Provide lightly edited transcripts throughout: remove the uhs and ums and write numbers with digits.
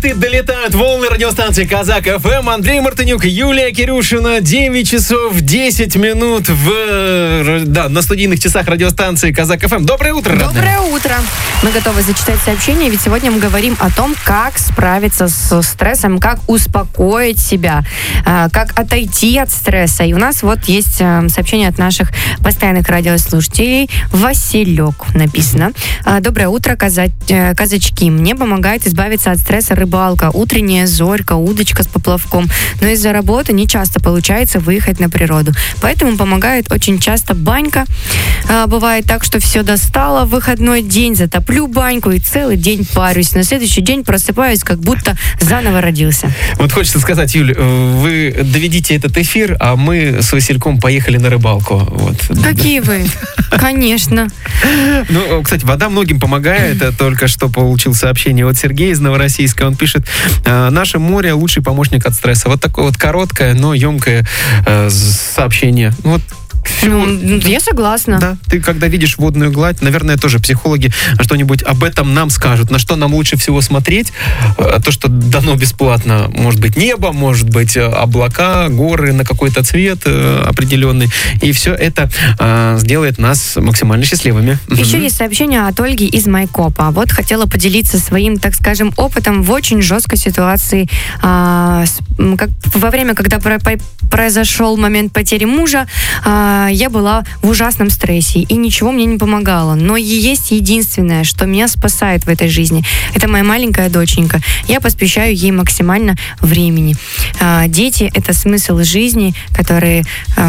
И долетают волны радиостанции Казак ФМ. Андрей Мартынюк, Юлия Кирюшина. 9 часов 10 минут на студийных часах радиостанции Казак ФМ. Доброе утро, родные. Доброе утро. Мы готовы зачитать сообщение, ведь сегодня мы говорим о том, как справиться с стрессом, как успокоить себя, как отойти от стресса. И у нас вот есть сообщение от наших постоянных радиослушателей. Василек написано. Доброе утро, казачки. Мне помогает избавиться от стресса рыбалка, утренняя зорька, удочка с поплавком. Но из-за работы не часто получается выехать на природу. Поэтому помогает очень часто банька. Бывает так, что все достало в выходной день, затоплю баньку и целый день парюсь. На следующий день просыпаюсь, как будто заново родился. Вот хочется сказать, Юль, вы доведите этот эфир, а мы с Васильком поехали на рыбалку. Вот. Какие вы? Конечно. Ну, кстати, вода многим помогает. Только что получил сообщение от Сергея из Новороссийска. Он пишет: наше море лучший помощник от стресса. Вот такое вот короткое, но емкое сообщение. Вот. Я согласна. Да, ты когда видишь водную гладь, наверное, тоже психологи что-нибудь об этом нам скажут. На что нам лучше всего смотреть? То, что дано бесплатно. Может быть, небо, может быть, облака, горы на какой-то цвет определенный. И все это сделает нас максимально счастливыми. Еще есть сообщение от Ольги из Майкопа. Вот хотела поделиться своим, так скажем, опытом в очень жесткой ситуации. Во время, когда произошел момент потери мужа, я была в ужасном стрессе, и ничего мне не помогало. Но есть единственное, что меня спасает в этой жизни. Это моя маленькая доченька. Я посвящаю ей максимально времени. Дети — это смысл жизни, который...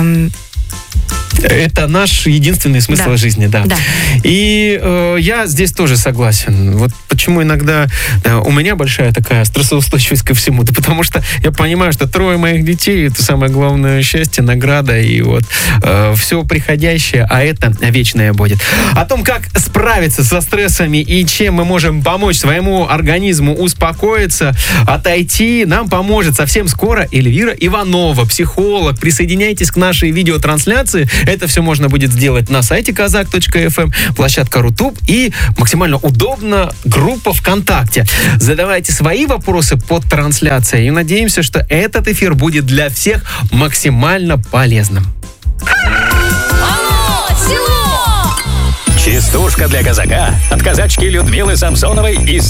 Это наш единственный смысл жизни, да. И я здесь тоже согласен. Вот почему иногда у меня большая такая стрессоустойчивость ко всему. Да потому что я понимаю, что 3 моих детей — это самое главное счастье, награда и вот все приходящее, а это вечное будет. О том, как справиться со стрессами и чем мы можем помочь своему организму успокоиться, отойти, нам поможет совсем скоро Эльвира Иванова, психолог. Присоединяйтесь к нашей видеотрансляции. Это все можно будет сделать на сайте kazak.fm, площадка Рутуб и максимально удобно группа ВКонтакте. Задавайте свои вопросы под трансляцией и надеемся, что этот эфир будет для всех максимально полезным. Алло, село! Частушка для казака от казачки Людмилы Самсоновой из